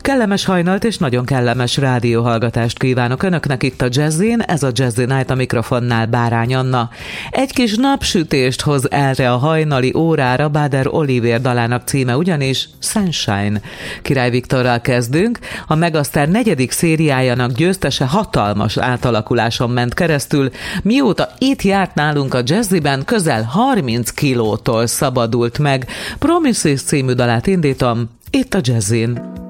Kellemes hajnalt és nagyon kellemes rádióhallgatást kívánok Önöknek itt a Jazzin, ez a Jazzy Night, a mikrofonnál Bárány Anna. Egy kis napsütést hoz erre a hajnali órára Bader Oliver dalának címe ugyanis Sunshine. Király Viktorral kezdünk, a Megasztár 4. szériájának győztese hatalmas átalakuláson ment keresztül, mióta itt járt nálunk a Jazziben, közel 30 kilótól szabadult meg. Promises című dalát indítom, itt a Jazzin.